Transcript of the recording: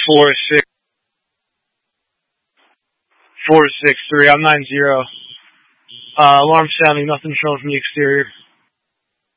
463. I'm 90. Alarm sounding. Nothing showing from the exterior.